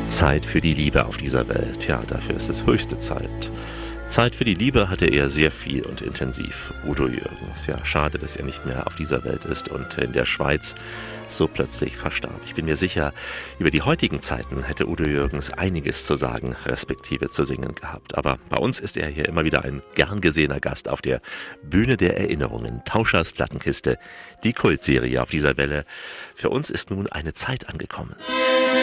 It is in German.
Zeit für die Liebe auf dieser Welt. Ja, dafür ist es höchste Zeit. Zeit für die Liebe hatte er sehr viel und intensiv. Udo Jürgens. Ja, schade, dass er nicht mehr auf dieser Welt ist und in der Schweiz so plötzlich verstarb. Ich bin mir sicher, über die heutigen Zeiten hätte Udo Jürgens einiges zu sagen, respektive zu singen gehabt. Aber bei uns ist er hier immer wieder ein gern gesehener Gast auf der Bühne der Erinnerungen. Tauschers Plattenkiste, die Kultserie auf dieser Welle. Für uns ist nun eine Zeit angekommen.